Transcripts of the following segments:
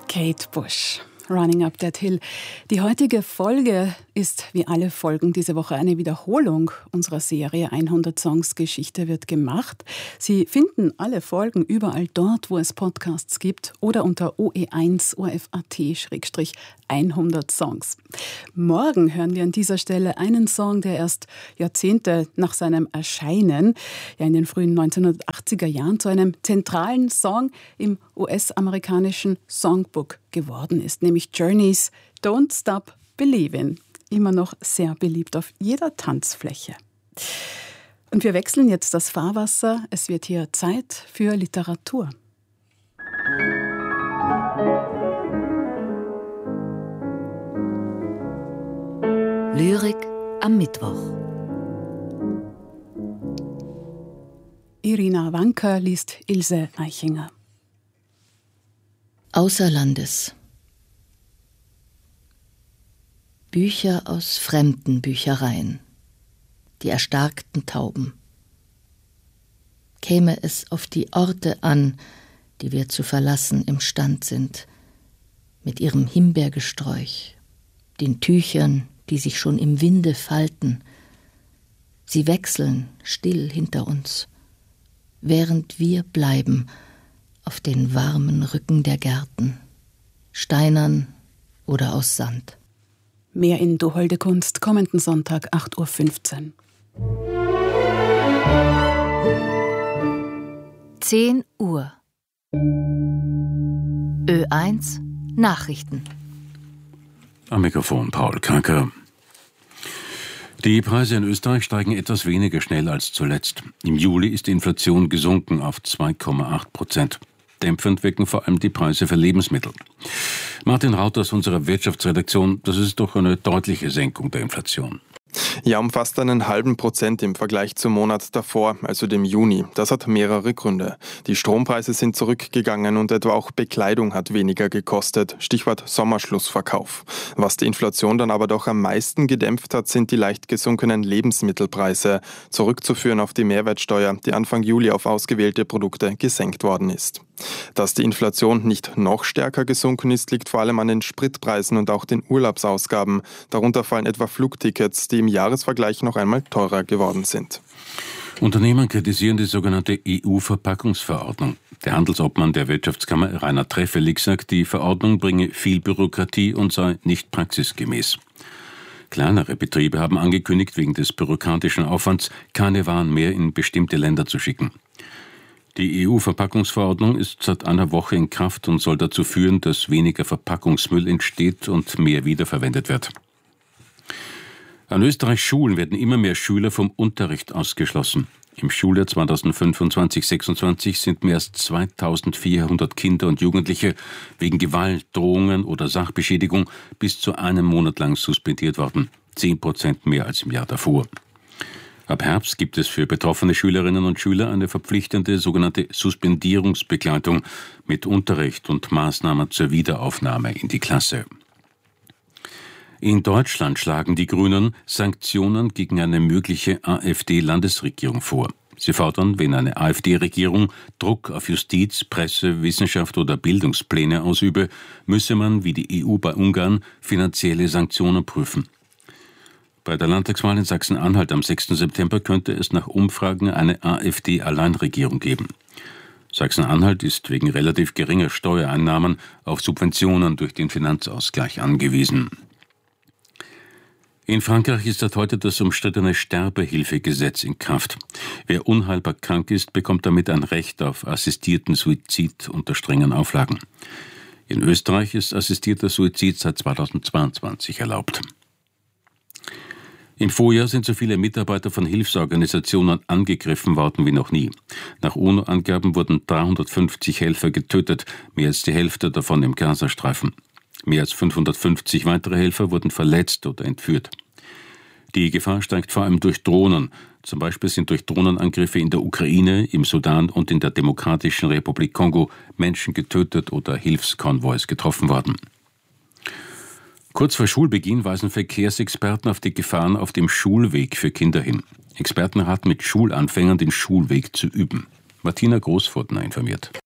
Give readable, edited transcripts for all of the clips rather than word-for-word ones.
Kate Bush, Running Up That Hill. Die heutige Folge ist, wie alle Folgen diese Woche, eine Wiederholung unserer Serie 100 Songs Geschichte wird gemacht. Sie finden alle Folgen überall dort, wo es Podcasts gibt oder unter OE1 OFAT-100 Songs. Morgen hören wir an dieser Stelle einen Song, der erst Jahrzehnte nach seinem Erscheinen, ja in den frühen 1980er Jahren, zu einem zentralen Song im US-amerikanischen Songbook geworden ist, nämlich Journeys Don't Stop Believin'. Immer noch sehr beliebt auf jeder Tanzfläche. Und wir wechseln jetzt das Fahrwasser. Es wird hier Zeit für Literatur. Lyrik am Mittwoch. Irina Wanker liest Ilse Eichinger. Außer Landes. Bücher aus fremden Büchereien. Die erstarkten Tauben. Käme es auf die Orte an, die wir zu verlassen imstand sind, mit ihrem Himbeergesträuch, den Tüchern, die sich schon im Winde falten. Sie wechseln still hinter uns, während wir bleiben auf den warmen Rücken der Gärten, steinern oder aus Sand. Mehr in Du holde Kunst, kommenden Sonntag, 8:15 Uhr. 10 Uhr. Ö1 Nachrichten. Am Mikrofon Paul Kanker. Die Preise in Österreich steigen etwas weniger schnell als zuletzt. Im Juli ist die Inflation gesunken auf 2,8%. Dämpfend wirken vor allem die Preise für Lebensmittel. Martin Raut aus unserer Wirtschaftsredaktion, das ist doch eine deutliche Senkung der Inflation. Ja, um fast 0,5% im Vergleich zum Monat davor, also dem Juni. Das hat mehrere Gründe. Die Strompreise sind zurückgegangen und etwa auch Bekleidung hat weniger gekostet. Stichwort Sommerschlussverkauf. Was die Inflation dann aber doch am meisten gedämpft hat, sind die leicht gesunkenen Lebensmittelpreise. Zurückzuführen auf die Mehrwertsteuer, die Anfang Juli auf ausgewählte Produkte gesenkt worden ist. Dass die Inflation nicht noch stärker gesunken ist, liegt vor allem an den Spritpreisen und auch den Urlaubsausgaben. Darunter fallen etwa Flugtickets, die im Jahresvergleich noch einmal teurer geworden sind. Unternehmen kritisieren die sogenannte EU-Verpackungsverordnung. Der Handelsobmann der Wirtschaftskammer Rainer Treffelig sagt, die Verordnung bringe viel Bürokratie und sei nicht praxisgemäß. Kleinere Betriebe haben angekündigt, wegen des bürokratischen Aufwands keine Waren mehr in bestimmte Länder zu schicken. Die EU-Verpackungsverordnung ist seit einer Woche in Kraft und soll dazu führen, dass weniger Verpackungsmüll entsteht und mehr wiederverwendet wird. An Österreichs Schulen werden immer mehr Schüler vom Unterricht ausgeschlossen. Im Schuljahr 2025/26 sind mehr als 2400 Kinder und Jugendliche wegen Gewalt, Drohungen oder Sachbeschädigung bis zu einem Monat lang suspendiert worden. 10% mehr als im Jahr davor. Ab Herbst gibt es für betroffene Schülerinnen und Schüler eine verpflichtende sogenannte Suspendierungsbegleitung mit Unterricht und Maßnahmen zur Wiederaufnahme in die Klasse. In Deutschland schlagen die Grünen Sanktionen gegen eine mögliche AfD-Landesregierung vor. Sie fordern, wenn eine AfD-Regierung Druck auf Justiz, Presse, Wissenschaft oder Bildungspläne ausübe, müsse man, wie die EU bei Ungarn, finanzielle Sanktionen prüfen. Bei der Landtagswahl in Sachsen-Anhalt am 6. September könnte es nach Umfragen eine AfD-Alleinregierung geben. Sachsen-Anhalt ist wegen relativ geringer Steuereinnahmen auf Subventionen durch den Finanzausgleich angewiesen. In Frankreich ist seit heute das umstrittene Sterbehilfegesetz in Kraft. Wer unheilbar krank ist, bekommt damit ein Recht auf assistierten Suizid unter strengen Auflagen. In Österreich ist assistierter Suizid seit 2022 erlaubt. Im Vorjahr sind so viele Mitarbeiter von Hilfsorganisationen angegriffen worden wie noch nie. Nach UNO-Angaben wurden 350 Helfer getötet, mehr als die Hälfte davon im Gazastreifen. Mehr als 550 weitere Helfer wurden verletzt oder entführt. Die Gefahr steigt vor allem durch Drohnen. Zum Beispiel sind durch Drohnenangriffe in der Ukraine, im Sudan und in der Demokratischen Republik Kongo Menschen getötet oder Hilfskonvois getroffen worden. Kurz vor Schulbeginn weisen Verkehrsexperten auf die Gefahren auf dem Schulweg für Kinder hin. Experten raten mit Schulanfängern, den Schulweg zu üben. Martina Großfurtner informiert.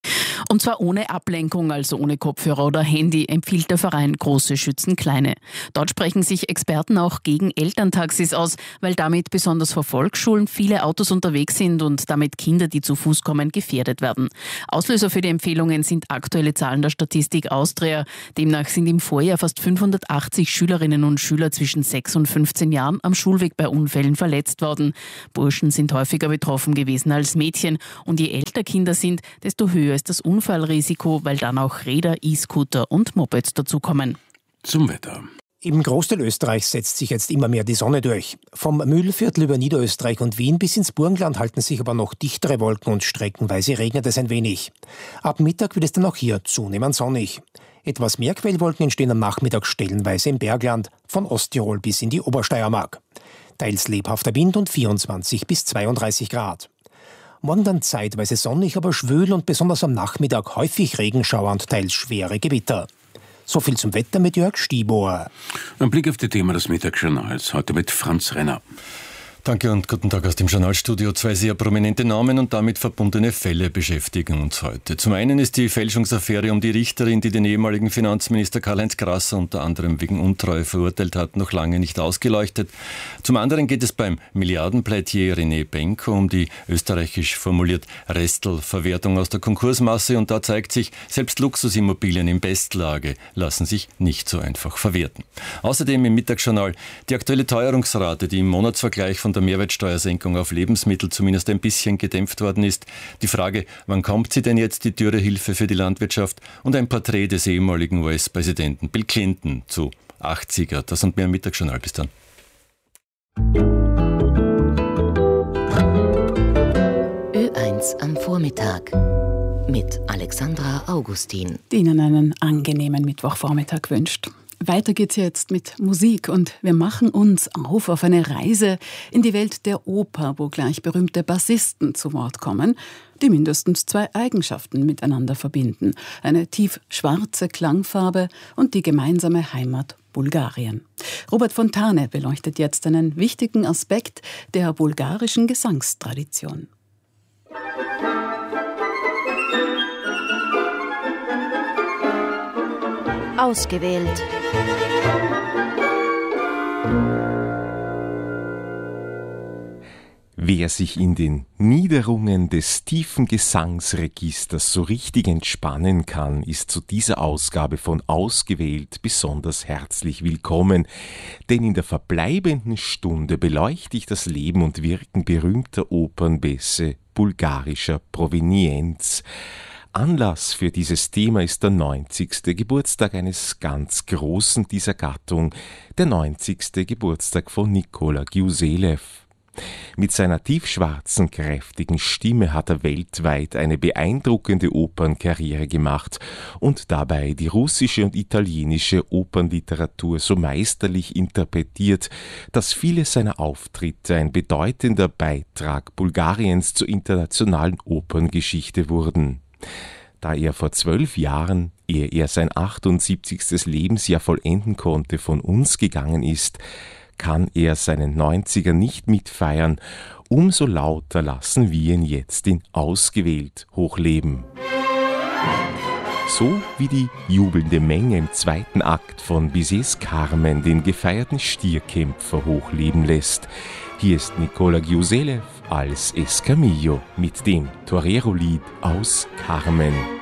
Und zwar ohne Ablenkung, also ohne Kopfhörer oder Handy, empfiehlt der Verein Große schützen Kleine. Dort sprechen sich Experten auch gegen Elterntaxis aus, weil damit besonders vor Volksschulen viele Autos unterwegs sind und damit Kinder, die zu Fuß kommen, gefährdet werden. Auslöser für die Empfehlungen sind aktuelle Zahlen der Statistik Austria. Demnach sind im Vorjahr fast 580 Schülerinnen und Schüler zwischen 6 und 15 Jahren am Schulweg bei Unfällen verletzt worden. Burschen sind häufiger betroffen gewesen als Mädchen. Und je älter Kinder sind, desto höher ist das Unfallrisiko, weil dann auch Räder, E-Scooter und Mopeds dazukommen. Zum Wetter. Im Großteil Österreichs setzt sich jetzt immer mehr die Sonne durch. Vom Mühlviertel über Niederösterreich und Wien bis ins Burgenland halten sich aber noch dichtere Wolken und streckenweise regnet es ein wenig. Ab Mittag wird es dann auch hier zunehmend sonnig. Etwas mehr Quellwolken entstehen am Nachmittag stellenweise im Bergland, von Osttirol bis in die Obersteiermark. Teils lebhafter Wind und 24 bis 32 Grad. Morgen dann zeitweise sonnig, aber schwül und besonders am Nachmittag häufig Regenschauer und teils schwere Gewitter. So viel zum Wetter mit Jörg Stiebohr. Ein Blick auf die Themen des Mittagsjournals, heute mit Franz Renner. Danke und guten Tag aus dem Journalstudio. Zwei sehr prominente Namen und damit verbundene Fälle beschäftigen uns heute. Zum einen ist die Fälschungsaffäre um die Richterin, die den ehemaligen Finanzminister Karl-Heinz Grasser unter anderem wegen Untreue verurteilt hat, noch lange nicht ausgeleuchtet. Zum anderen geht es beim Milliardenplätier René Benko um die österreichisch formuliert Restelverwertung aus der Konkursmasse, und da zeigt sich, selbst Luxusimmobilien in Bestlage lassen sich nicht so einfach verwerten. Außerdem im Mittagsjournal die aktuelle Teuerungsrate, die im Monatsvergleich von der Mehrwertsteuersenkung auf Lebensmittel zumindest ein bisschen gedämpft worden ist. Die Frage, wann kommt sie denn jetzt, die Dürrehilfe für die Landwirtschaft? Und ein Porträt des ehemaligen US-Präsidenten Bill Clinton zu 80er. Das und mehr im Mittagsjournal. Bis dann. Ö1 am Vormittag mit Alexandra Augustin, die Ihnen einen angenehmen Mittwochvormittag wünscht. Weiter geht's jetzt mit Musik und wir machen uns auf eine Reise in die Welt der Oper, wo gleich berühmte Bassisten zu Wort kommen, die mindestens zwei Eigenschaften miteinander verbinden: eine tiefschwarze Klangfarbe und die gemeinsame Heimat Bulgarien. Robert Fontane beleuchtet jetzt einen wichtigen Aspekt der bulgarischen Gesangstradition. Ausgewählt. Wer sich in den Niederungen des tiefen Gesangsregisters so richtig entspannen kann, ist zu dieser Ausgabe von Ausgewählt besonders herzlich willkommen. Denn in der verbleibenden Stunde beleuchte ich das Leben und Wirken berühmter Opernbässe bulgarischer Provenienz. Anlass für dieses Thema ist der 90. Geburtstag eines ganz Großen dieser Gattung, der 90. Geburtstag von Nikola Giuselev. Mit seiner tiefschwarzen, kräftigen Stimme hat er weltweit eine beeindruckende Opernkarriere gemacht und dabei die russische und italienische Opernliteratur so meisterlich interpretiert, dass viele seiner Auftritte ein bedeutender Beitrag Bulgariens zur internationalen Operngeschichte wurden. Da er vor 12 Jahren, ehe er sein 78. Lebensjahr vollenden konnte, von uns gegangen ist, kann er seinen 90er nicht mitfeiern. Umso lauter lassen wir ihn jetzt in Ausgewählt hochleben. So wie die jubelnde Menge im zweiten Akt von Bizets Carmen den gefeierten Stierkämpfer hochleben lässt. Hier ist Nikola Giuselev als Escamillo mit dem Torero-Lied aus Carmen.